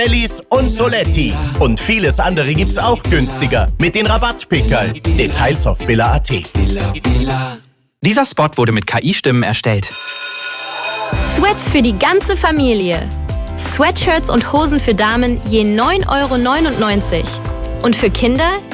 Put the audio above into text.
Ellis und Soletti. Und vieles andere gibt's auch günstiger mit den Rabattpickerl. Details auf villa.at. Dieser Spot wurde mit KI-Stimmen erstellt. Sweats für die ganze Familie. Sweatshirts und Hosen für Damen je 9,99 € und für Kinder